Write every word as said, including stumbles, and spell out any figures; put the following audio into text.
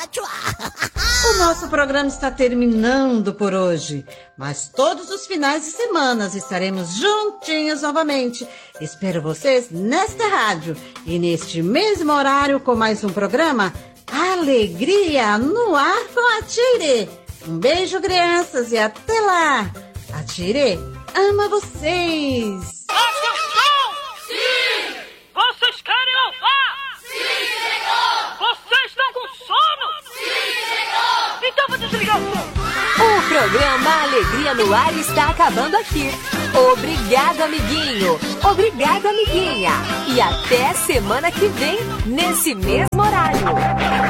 O nosso programa está terminando por hoje, mas todos os finais de semana estaremos juntinhos novamente. Espero vocês nesta rádio e neste mesmo horário com mais um programa Alegria no Ar com a Tire. Um beijo, crianças, e até lá. A Tire ama vocês. Atenção! Sim! Vocês querem ouvir? Sim, senhor! Vocês estão com sono? Sim, senhor! Então vou desligar o som. O programa Alegria no Ar está acabando aqui. Obrigado, amiguinho. Obrigado, amiguinha. E até semana que vem, nesse mesmo horário.